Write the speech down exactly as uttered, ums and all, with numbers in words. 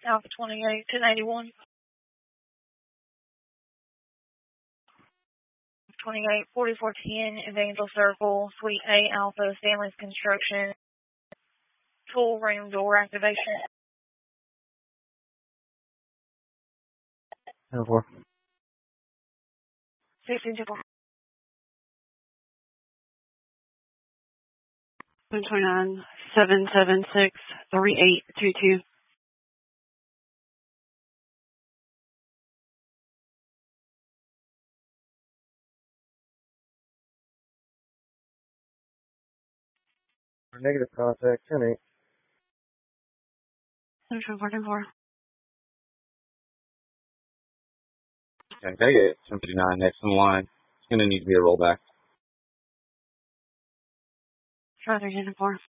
Alpha twenty-eight, ten eighty-one. twenty-eight, forty-four ten, Evangel Circle, Suite A Alpha, Stanley's Construction, tool room door activation. ten four. sixteen two four. one twenty-nine, seven seven six, three eight two two. Negative contact, ten eight. Central four ten four. Okay, it. ten fifty-nine, next in line. It's going to need to be a rollback. Further ten four.